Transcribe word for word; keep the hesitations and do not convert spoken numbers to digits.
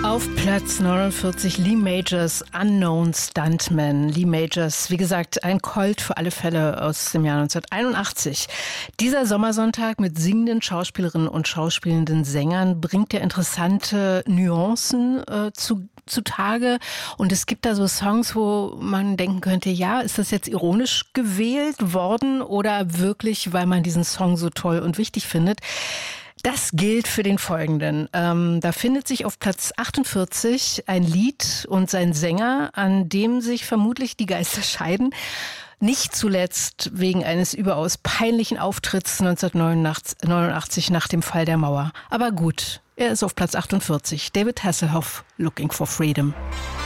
Auf Platz neunundvierzig Lee Majors Unknown Stuntman. Lee Majors, wie gesagt, ein Colt für alle Fälle aus dem Jahr neunzehnhunderteinundachtzig. Dieser Sommersonntag mit singenden Schauspielerinnen und schauspielenden Sängern bringt ja interessante Nuancen äh, zu zutage. Und es gibt da so Songs, wo man denken könnte, ja, ist das jetzt ironisch gewählt worden oder wirklich, weil man diesen Song so toll und wichtig findet? Das gilt für den folgenden. Ähm, da findet sich auf Platz achtundvierzig ein Lied und sein Sänger, an dem sich vermutlich die Geister scheiden. Nicht zuletzt wegen eines überaus peinlichen Auftritts neunzehnhundertneunundachtzig nach dem Fall der Mauer. Aber gut, er ist auf Platz achtundvierzig. David Hasselhoff, Looking for Freedom.